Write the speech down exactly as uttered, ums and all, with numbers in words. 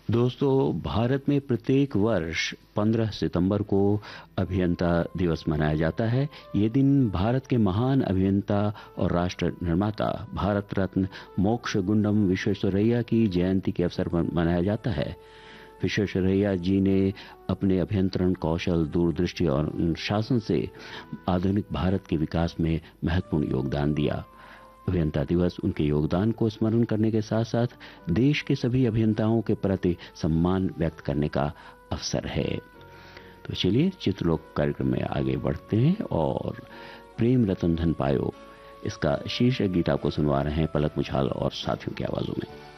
दोस्तों, भारत में प्रत्येक वर्ष पंद्रह सितंबर को अभियंता दिवस मनाया जाता है। ये दिन भारत के महान अभियंता और राष्ट्र निर्माता भारत रत्न मोक्षगुंडम विश्वेश्वरैया की जयंती के अवसर पर मनाया जाता है। विश्वेश्वरैया जी ने अपने अभियंत्रण कौशल, दूरदृष्टि और शासन से आधुनिक भारत के विकास में महत्वपूर्ण योगदान दिया। अभियंता दिवस उनके योगदान को स्मरण करने के साथ साथ देश के सभी अभियंताओं के प्रति सम्मान व्यक्त करने का अवसर है। तो चलिए चित्रलोक कार्यक्रम में आगे बढ़ते हैं और प्रेम रतन धन पायो इसका शीर्षक गीत आपको सुनवा रहे हैं पलक मुछाल और साथियों की आवाजों में।